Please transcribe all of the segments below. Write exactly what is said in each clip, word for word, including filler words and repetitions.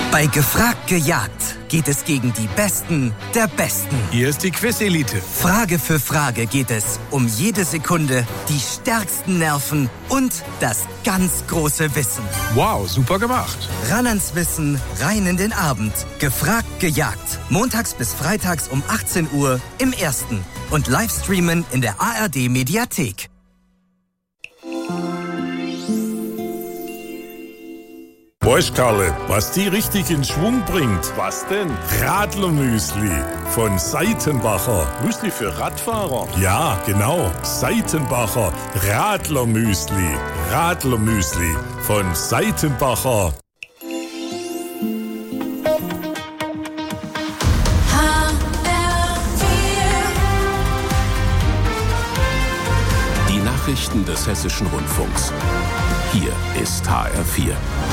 Bei Gefragt gejagt geht es gegen die Besten der Besten. Hier ist die Quiz-Elite. Frage für Frage geht es um jede Sekunde, die stärksten Nerven und das ganz große Wissen. Wow, super gemacht. Ran ans Wissen, rein in den Abend. Gefragt gejagt. Montags bis freitags um achtzehn Uhr im Ersten. Und Livestreamen in der A R D-Mediathek. Weißt Karle, was die richtig in Schwung bringt? Was denn? Radlermüsli von Seitenbacher. Müsli für Radfahrer? Ja, genau. Seitenbacher Radlermüsli. Radlermüsli von Seitenbacher. Die Nachrichten des Hessischen Rundfunks. Hier ist H R vier.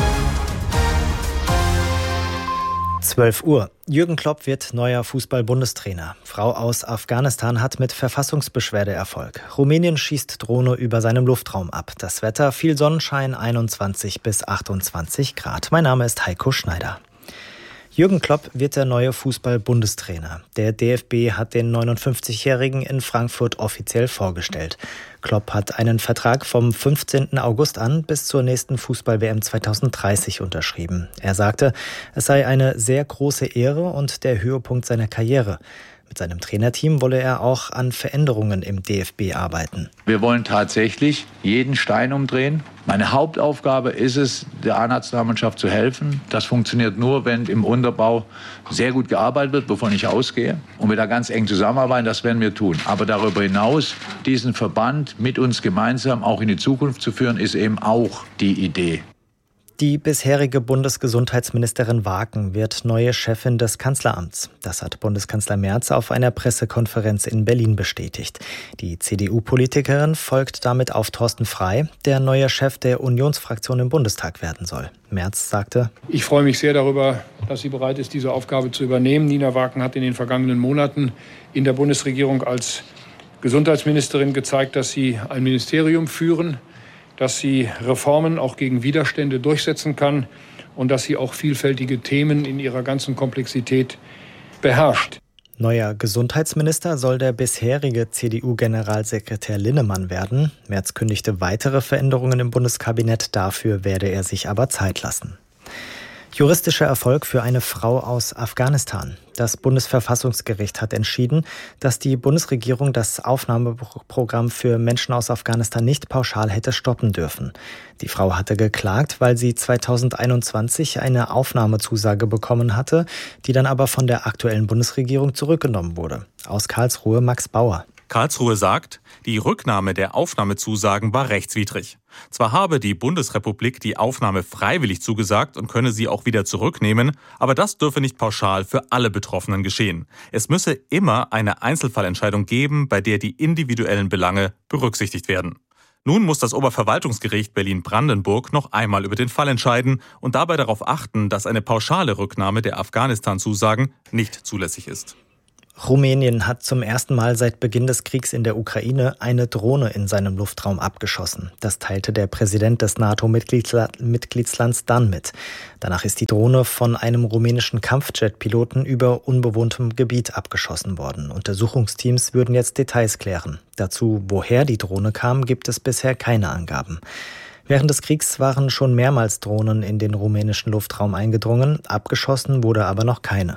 zwölf Uhr. Jürgen Klopp wird neuer Fußball-Bundestrainer. Frau aus Afghanistan hat mit Verfassungsbeschwerde Erfolg. Rumänien schießt Drohne über seinem Luftraum ab. Das Wetter, viel Sonnenschein, einundzwanzig bis achtundzwanzig Grad. Mein Name ist Heiko Schneider. Jürgen Klopp wird der neue Fußball-Bundestrainer. Der D F B hat den neunundfünfzigjährigen in Frankfurt offiziell vorgestellt. Klopp hat einen Vertrag vom fünfzehnten August an bis zur nächsten Fußball-W M zweitausenddreißig unterschrieben. Er sagte, es sei eine sehr große Ehre und der Höhepunkt seiner Karriere. Mit seinem Trainerteam wolle er auch an Veränderungen im D F B arbeiten. Wir wollen tatsächlich jeden Stein umdrehen. Meine Hauptaufgabe ist es, der A-Nationalmannschaft zu helfen. Das funktioniert nur, wenn im Unterbau sehr gut gearbeitet wird, wovon ich ausgehe. Und wir da ganz eng zusammenarbeiten, das werden wir tun. Aber darüber hinaus, diesen Verband mit uns gemeinsam auch in die Zukunft zu führen, ist eben auch die Idee. Die bisherige Bundesgesundheitsministerin Waken wird neue Chefin des Kanzleramts. Das hat Bundeskanzler Merz auf einer Pressekonferenz in Berlin bestätigt. Die C D U-Politikerin folgt damit auf Thorsten Frey, der neuer Chef der Unionsfraktion im Bundestag werden soll. Merz sagte: Ich freue mich sehr darüber, dass sie bereit ist, diese Aufgabe zu übernehmen. Nina Waken hat in den vergangenen Monaten in der Bundesregierung als Gesundheitsministerin gezeigt, dass sie ein Ministerium führen, dass sie Reformen auch gegen Widerstände durchsetzen kann und dass sie auch vielfältige Themen in ihrer ganzen Komplexität beherrscht. Neuer Gesundheitsminister soll der bisherige C D U-Generalsekretär Linnemann werden. Merz kündigte weitere Veränderungen im Bundeskabinett, dafür werde er sich aber Zeit lassen. Juristischer Erfolg für eine Frau aus Afghanistan. Das Bundesverfassungsgericht hat entschieden, dass die Bundesregierung das Aufnahmeprogramm für Menschen aus Afghanistan nicht pauschal hätte stoppen dürfen. Die Frau hatte geklagt, weil sie zweitausendeinundzwanzig eine Aufnahmezusage bekommen hatte, die dann aber von der aktuellen Bundesregierung zurückgenommen wurde. Aus Karlsruhe Max Bauer. Karlsruhe sagt, die Rücknahme der Aufnahmezusagen war rechtswidrig. Zwar habe die Bundesrepublik die Aufnahme freiwillig zugesagt und könne sie auch wieder zurücknehmen, aber das dürfe nicht pauschal für alle Betroffenen geschehen. Es müsse immer eine Einzelfallentscheidung geben, bei der die individuellen Belange berücksichtigt werden. Nun muss das Oberverwaltungsgericht Berlin-Brandenburg noch einmal über den Fall entscheiden und dabei darauf achten, dass eine pauschale Rücknahme der Afghanistan-Zusagen nicht zulässig ist. Rumänien hat zum ersten Mal seit Beginn des Kriegs in der Ukraine eine Drohne in seinem Luftraum abgeschossen. Das teilte der Präsident des NATO-Mitgliedslands dann mit. Danach ist die Drohne von einem rumänischen Kampfjet-Piloten über unbewohntem Gebiet abgeschossen worden. Untersuchungsteams würden jetzt Details klären. Dazu, woher die Drohne kam, gibt es bisher keine Angaben. Während des Kriegs waren schon mehrmals Drohnen in den rumänischen Luftraum eingedrungen, abgeschossen wurde aber noch keine.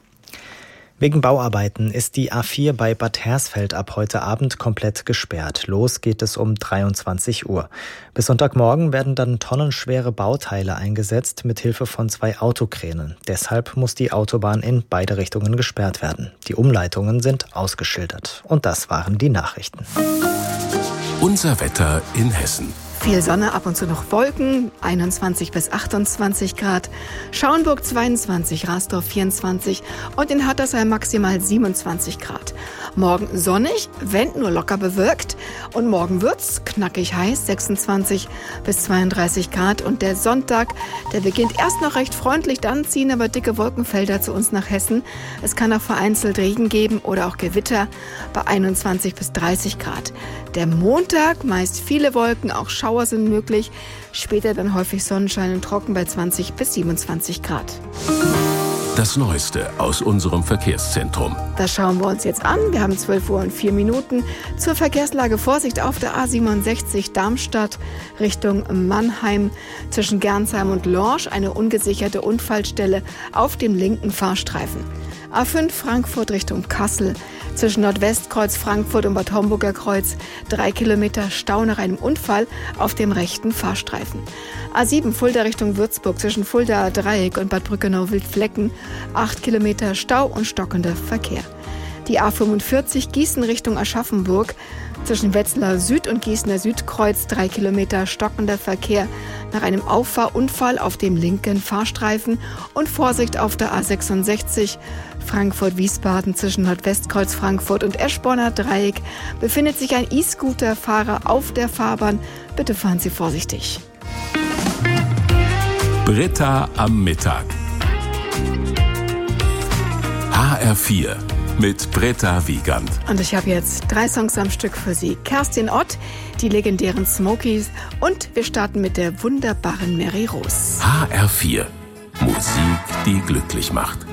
Wegen Bauarbeiten ist die A vier bei Bad Hersfeld ab heute Abend komplett gesperrt. Los geht es um dreiundzwanzig Uhr. Bis Sonntagmorgen werden dann tonnenschwere Bauteile eingesetzt mit Hilfe von zwei Autokränen. Deshalb muss die Autobahn in beide Richtungen gesperrt werden. Die Umleitungen sind ausgeschildert. Und das waren die Nachrichten. Unser Wetter in Hessen. Viel Sonne, ab und zu noch Wolken, einundzwanzig bis achtundzwanzig Grad. Schauenburg zweiundzwanzig, Rasdorf vierundzwanzig und in Hattersheim maximal siebenundzwanzig Grad. Morgen sonnig, wenn nur locker bewölkt. Und morgen wird's knackig heiß, sechsundzwanzig bis zweiunddreißig Grad. Und der Sonntag, der beginnt erst noch recht freundlich, dann ziehen aber dicke Wolkenfelder zu uns nach Hessen. Es kann auch vereinzelt Regen geben oder auch Gewitter bei einundzwanzig bis dreißig Grad. Der Montag, meist viele Wolken, auch Schauer Schauer sind möglich. Später dann häufig Sonnenschein und trocken bei zwanzig bis siebenundzwanzig Grad. Das Neueste aus unserem Verkehrszentrum. Das schauen wir uns jetzt an. Wir haben zwölf Uhr und vier Minuten. Zur Verkehrslage Vorsicht auf der A siebenundsechzig Darmstadt Richtung Mannheim. Zwischen Gernsheim und Lorsch eine ungesicherte Unfallstelle auf dem linken Fahrstreifen. A fünf Frankfurt Richtung Kassel. Zwischen Nordwestkreuz Frankfurt und Bad Homburger Kreuz drei Kilometer Stau nach einem Unfall auf dem rechten Fahrstreifen. A sieben Fulda Richtung Würzburg zwischen Fuldaer Dreieck und Bad Brückenau-Wildflecken acht Kilometer Stau und stockender Verkehr. Die A fünfundvierzig Gießen Richtung Aschaffenburg zwischen Wetzlar Süd und Gießener Südkreuz drei Kilometer stockender Verkehr nach einem Auffahrunfall auf dem linken Fahrstreifen und Vorsicht auf der A sechsundsechzig Frankfurt-Wiesbaden zwischen Nordwestkreuz Frankfurt und Eschborner Dreieck befindet sich ein E-Scooter-Fahrer auf der Fahrbahn. Bitte fahren Sie vorsichtig. Britta am Mittag. H R vier mit Britta Wiegand. Und ich habe jetzt drei Songs am Stück für Sie. Kerstin Ott, die legendären Smokies und wir starten mit der wunderbaren Mary Rose. H R vier. Musik, die glücklich macht.